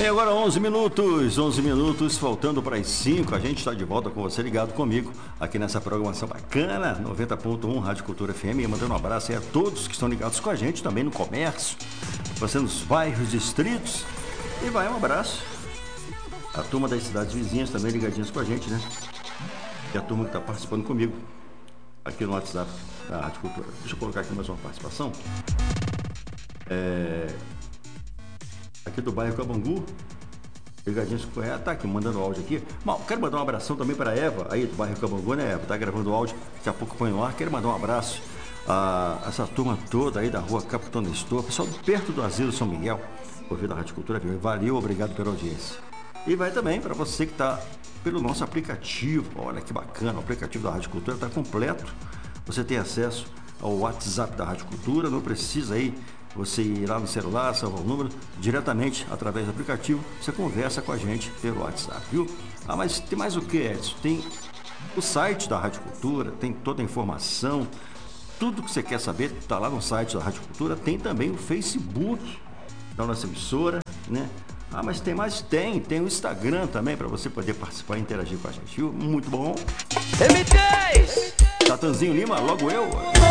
Bem, agora 11 minutos, faltando para as 5, a gente está de volta com você ligado comigo, aqui nessa programação bacana, 90.1 Rádio Cultura FM, e mandando um abraço aí a todos que estão ligados com a gente, também no comércio, você nos bairros, distritos, e vai um abraço, a turma das cidades vizinhas também ligadinhas com a gente, né, e a turma que está participando comigo, aqui no WhatsApp da Rádio Cultura. Deixa eu colocar aqui mais uma participação, aqui do bairro Cabangu, ligadinhos com ela, tá aqui mandando áudio aqui. Bom, quero mandar um abração também para a Eva, aí do bairro Cabangu, né, Eva? Tá gravando áudio, daqui a pouco põe no ar. Quero mandar um abraço a essa turma toda aí da rua Capitão Nestor, pessoal perto do Asilo São Miguel, ouvido da Rádio Cultura. Valeu, obrigado pela audiência. E vai também para você que está pelo nosso aplicativo. Olha que bacana, o aplicativo da Rádio Cultura está completo. Você tem acesso ao WhatsApp da Rádio Cultura, não precisa aí você ir lá no celular, salvar o número, diretamente através do aplicativo, você conversa com a gente pelo WhatsApp, viu? Ah, mas tem mais o que, Edson? Tem o site da Rádio Cultura, tem toda a informação, tudo que você quer saber está lá no site da Rádio Cultura, tem também o Facebook da nossa emissora, né? Ah, mas tem mais? Tem o Instagram também, para você poder participar e interagir com a gente, viu? Muito bom. M10! Tatanzinho Lima, logo eu.